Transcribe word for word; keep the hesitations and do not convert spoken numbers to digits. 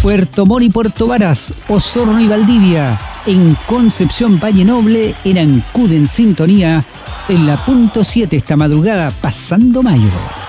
Puerto Montt y Puerto Varas, Osorno y Valdivia, en Concepción Valle Noble, en Ancud en sintonía, en la punto siete esta madrugada, pasando mayo.